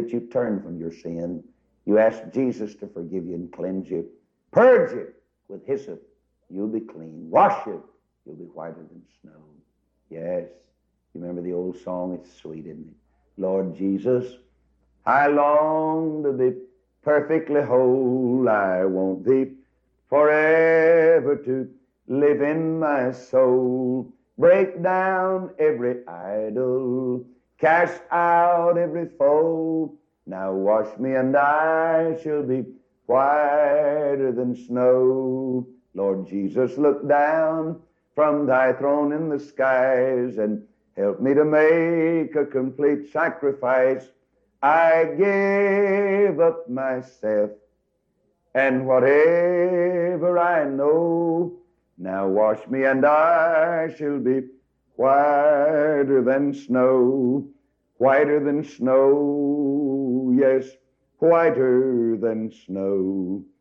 that you turn from your sin. You ask Jesus to forgive you and cleanse you. Purge you with hyssop. You'll be clean. Wash you. You'll be whiter than snow. Yes. You remember the old song? It's sweet, isn't it? Lord Jesus, I long to be perfectly whole. I want thee forever to live in my soul. Break down every idol. Cast out every foe. Now wash me and I shall be whiter than snow. Lord Jesus, look down from thy throne in the skies and help me to make a complete sacrifice. I give up myself and whatever I know. Now wash me and I shall be whiter than snow. Whiter than snow, yes, whiter than snow.